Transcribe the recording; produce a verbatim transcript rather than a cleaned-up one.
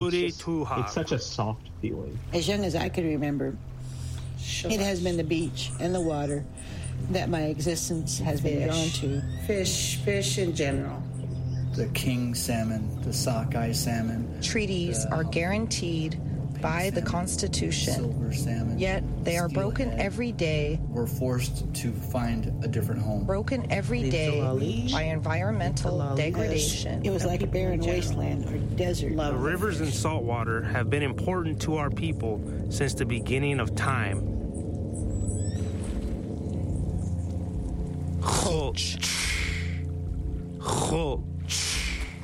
just, it's such a soft feeling. As young as I can remember, it has been the beach and the water that my existence has been drawn to. Fish, fish in general. The king salmon, the sockeye salmon. Treaties the, are guaranteed by salmon, the Constitution, silver salmon, yet they are broken steelhead. every day. We're forced to find a different home. Broken every day by environmental degradation. It was like a barren wasteland or desert. The rivers and saltwater have been important to our people since the beginning of time. Chol. Chol.